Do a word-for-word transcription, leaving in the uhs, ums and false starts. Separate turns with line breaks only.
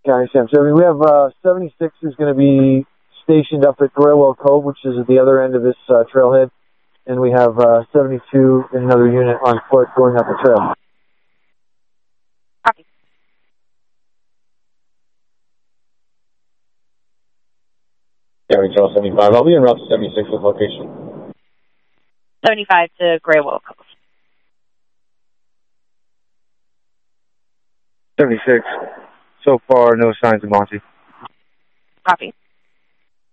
County Sam seventy. We have uh, seventy-six is going to be stationed up at Graywell Cove, which is at the other end of this uh, trailhead. And we have uh, seventy-two in another unit on foot going up the trail.
Copy.
County Channel seventy-five. I'll be en route to seventy-six with location.
seventy-five to Graywell Cove.
seventy-six. So far, no signs of Monty.
Copy.